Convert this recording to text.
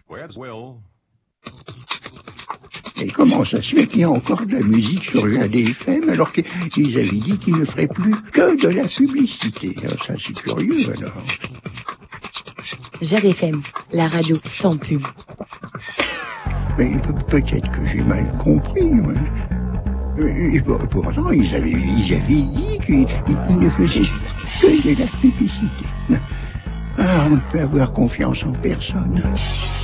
Et comment ça se fait qu'il y a encore de la musique sur Jade FM alors qu'ils avaient dit qu'ils ne feraient plus que de la publicité? Alors ça, c'est curieux, alors. Jade FM, la radio sans pub. Mais peut-être que j'ai mal compris. Et pourtant, ils avaient dit qu'ils ne faisaient que de la publicité. Ah, on ne peut avoir confiance en personne.